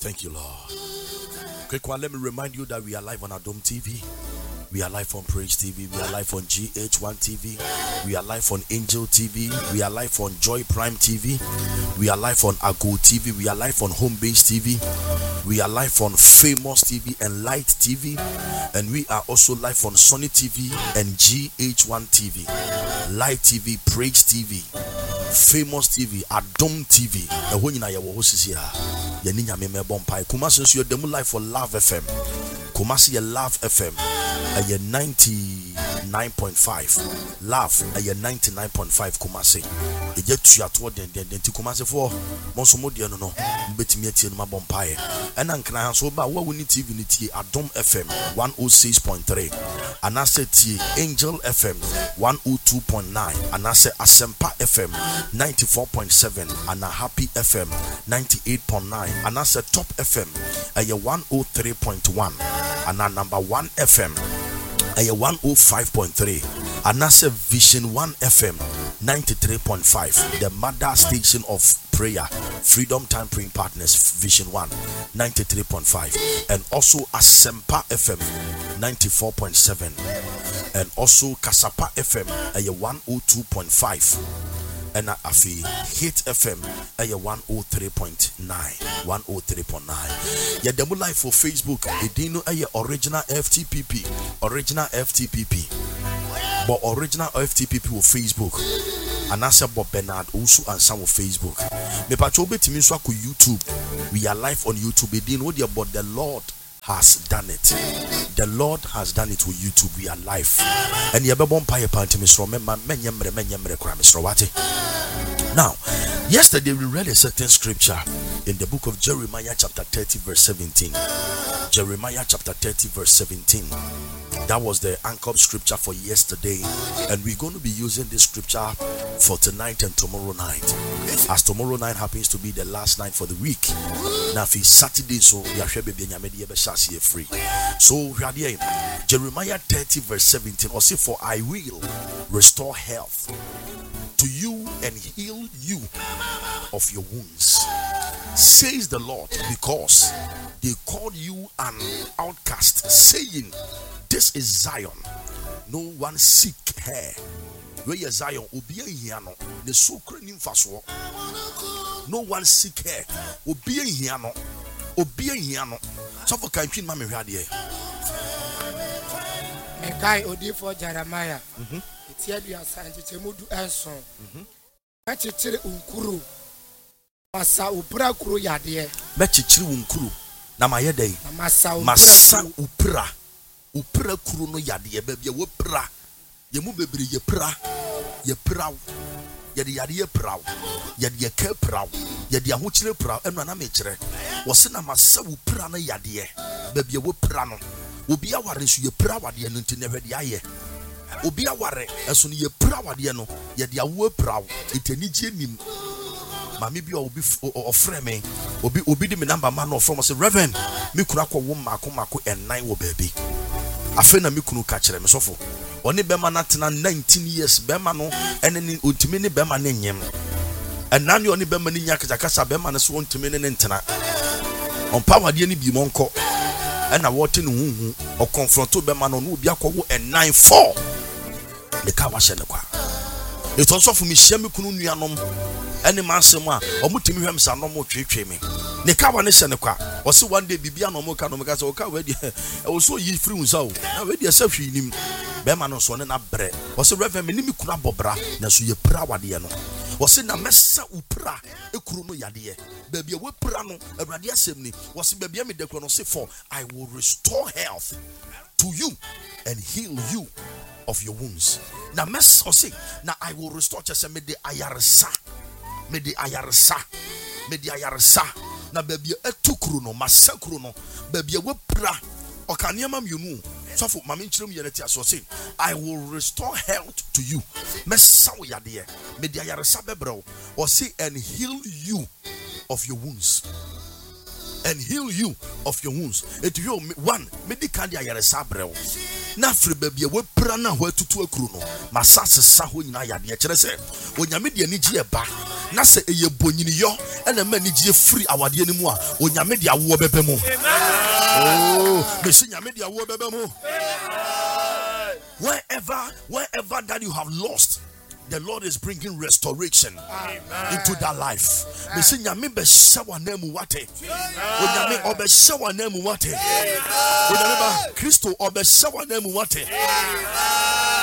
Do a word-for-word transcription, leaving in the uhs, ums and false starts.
Thank you, Lord. Quick one, let me remind you that we are live on Adom T V. We are live on Praise T V. We are live on G H one T V. We are live on Angel T V. We are live on Joy Prime T V. We are live on Ago T V. We are live on Home Base T V. We are live on Famous T V and Light T V. And we are also live on Sony T V and G H one T V. Light T V, Praise T V, Famous T V, Adom T V. And when you know your host is here, you need your member bompai. Kumasi, so you're demo live for Love F M. Kumasi, your Love F M. And you're ninety-nine point five. Love, and you're ninety-nine point five. Kumasi. You get to your toward then, then, then, to Kumasi for Monsomodia, no, no, bet me at my bompai. And then can I answer about what we need T V, Adom F M one oh six point three. And I said Angel F M one oh two point nine. And I said Asempa F M ninety-four point seven. And a Happy F M ninety-eight point nine. And I said Top F M a one oh three point one. And a number one F M a one oh five point three. And I said Vision one F M ninety-three point five. The mother station of prayer, Freedom Time Praying Partners, Vision one ninety-three point five. And also Asempa F M ninety-four point seven. And also Kasapa F M a one oh two point five. And Afi Hit F M a one oh three point nine. one oh three point nine. Yeah, demo live for Facebook. Edino a original F T P P. Original F T P P. But original F T P P with Facebook. And I said Bob Bernard also and some of Facebook. Me patrobe to me so ku YouTube. We are live on YouTube. Edino dear, but the Lord has done it. The Lord has done it with YouTube. We are live. And you bebon paye panti misro me man menyemre menyemre kura misro wate. Now, yesterday we read a certain scripture in the book of Jeremiah chapter thirty verse seventeen. Jeremiah chapter thirty verse seventeen. That was the anchor scripture for yesterday, and we're going to be using this scripture for tonight and tomorrow night, as tomorrow night happens to be the last night for the week. Now if it's Saturday, so we are free. So Jeremiah thirty verse seventeen, or say, for I will restore health to you and heal you of your wounds, says the Lord, because they called you an outcast, saying, this is Zion, no one seek her. Where is Zion? Obia hiano, the sukre nimfaso. No one seek her. Obia hiano, obia hiano. So for country, mammy radio. A guy odi for Jeremiah. It's here. We are signed to Mudu Elson. Bechichiri unkuru. Masa upra kuru yadie. Bechichiri unkuru. Na mayede. Masa masa upra. Upra kuru no yadie. Baby ye upra. Ye mu bebri ye pra. Ye pra. Ye di yadie pra. Ye di ye ke pra. Ye di ahuchire pra. Enu na mechire. Wose na masa upra no yadie. Baby ye upra no. Obi aware so ye pra wade no nti ne hwede aye. Obi aware eso ne ye pra wade no ye de awo pra itani gye nim. Mami bi obi ofre me obi obi di me number man no from say reverend me kura kwa wo mako mako ennan wo baabi afa na me kunu ka kire me sofo oni bema na tena nineteen years bema no ene ni ontimi ni bema ne nyem ennan ni oni bema ni nyaka kasa bema ne so ontimi ne ntena on power de ni bi monko ena wote no huhu o confronto bema no no obi akwo ennan four le ka wa hye ne kwa it also for me hye me kunu nuanom ene mansem a omutimi hwem sa no mo twetwe me ne ka wa ne hye ne kwa o se one day bibia no mo ka no mo ka se o ka we de e wo so yi free unsa o na we de sa hwi nim be ma no so ne na bre o se reverend me ni mi kura bobra na so ye pra wade no o se na mesa upra e kuru no yade ba bia we pra no awrade asem ni o se ba bia me de kro no se for I will restore health to you and heal you of your wounds. Na mess or say na I will restore chese me de ayaresa me de ayaresa me de ayaresa na baby etukuru no masakuru no baby we pra okaniama mienu so for mama nchirem yeneti aso say I will restore health to you messa wo yade me de ayaresa bebro or say and heal you of your wounds and heal you of your wounds. It you one medical ayaresa brew na free baby we pra na ho atutu akuru no masase sa ho nyina yade kire se onyame de ani gie ba na se eye bonyini yo ena mani gye free awade animu a onyame de awo bebe mu. Oh, me se nyame de awo bebe mu. Wherever, wherever that you have lost, the Lord is bringing restoration Amen. Into that life. Me say nyame be shawa nemu wate. O nyame obe shawa nemu wate. O nyame ba Kristo obe shawa nemu wate.